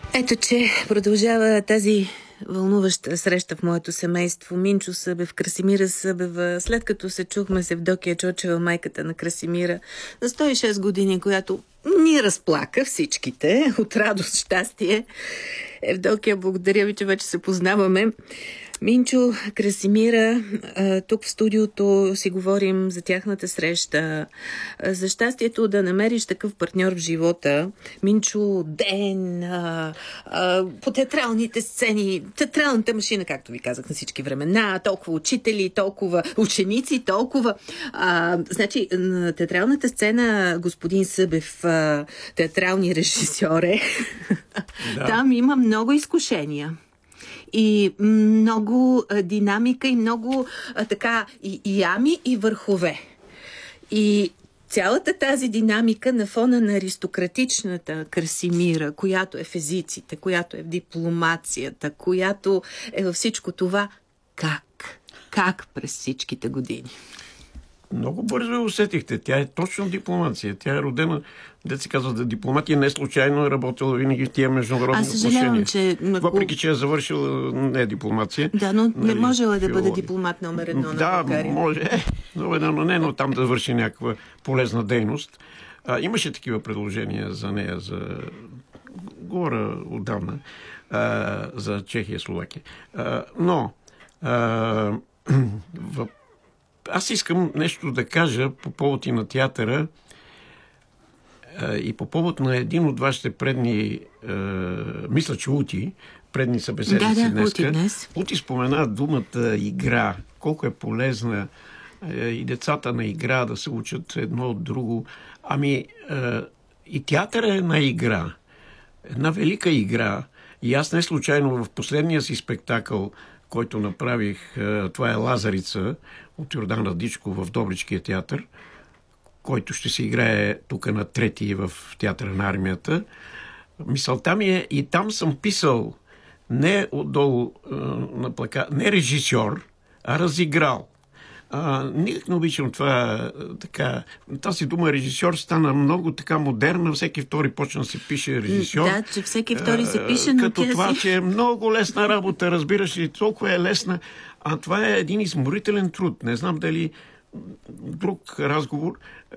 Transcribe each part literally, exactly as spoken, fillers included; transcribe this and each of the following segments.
Ето, че продължава тази вълнуваща среща в моето семейство. Минчо Събев, Красимира Събева, след като се чухме с Евдокия Чочева, майката на Красимира, за сто и шест години, която ни разплака всичките от радост, щастие. Евдокия, благодаря ви, че вече се познаваме. Минчо, Красимира, тук в студиото си говорим за тяхната среща, за щастието да намериш такъв партньор в живота. Минчо, ден, по театралните сцени, театралната машина, както ви казах, на всички времена, толкова учители, толкова ученици, толкова... А, значи, на театралната сцена господин Събев, театрални режисьор е, да. Там има много изкушения. И много а, динамика и много а, така и, и ями и върхове. И цялата тази динамика на фона на аристократичната Красимира, която е в езиците, която е в дипломацията, която е във всичко това, как? Как през всичките години? Много бързо я усетихте. Тя е точно дипломация. Тя е родена, дето се казва, да дипломатия не случайно е работила винаги в тия международни отношения. Че... Въпреки, че е завършила не е дипломация. Да, но нали, не можела да бъде дипломат номер едно да, на България. Да, може. Е, но едно, но не, но там да върши някаква полезна дейност. А, имаше такива предложения за нея, за говоря отдавна, а, за Чехия, Словакия. А, но а, в Аз искам нещо да кажа по повод и на театъра и по повод на един от вашите предни, е, мисля, че Ути, предни събеседници да, да, днеска. Ути, днес. Ути спомена думата игра, колко е полезна е, и децата на игра да се учат едно от друго. Ами е, и театър е една игра, една велика игра. И аз не случайно в последния си спектакъл, който направих, това е Лазарица от Йордан Радичко в Добричкия театър, който ще се играе тук на трети в театъра на армията. Мисълта ми е, и там съм писал не отдолу на плакат, не режисьор, а разиграл. А, никак не обичам това така. Тази дума режисьор стана много така модерна. Всеки втори почна да се пише режисьор. Да, че всеки втори се пише, но като това, си... че е много лесна работа, разбираш ли, толкова е лесна. А това е един изморителен труд. Не знам дали друг разговор.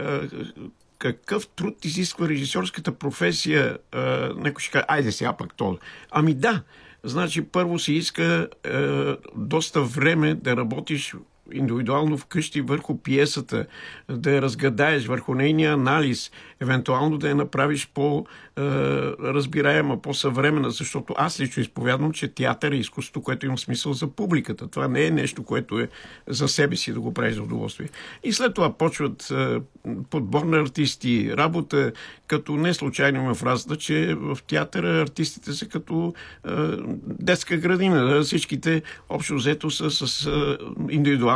Какъв труд изисква режисьорската професия? Некой ще каже, айде сега пък то. Ами да, значи първо се иска е, доста време да работиш индивидуално вкъщи върху пиесата, да я разгадаеш, върху нейния анализ, евентуално да я направиш по-разбираема, по-съвременна, защото аз лично изповядвам, че театър е изкуството, което има смисъл за публиката. Това не е нещо, което е за себе си да го правиш за удоволствие. И след това почват подбор на артисти, работа, като не случайно има фразата, че в театъра артистите са като детска градина. Всичките общо взето са с индивидуално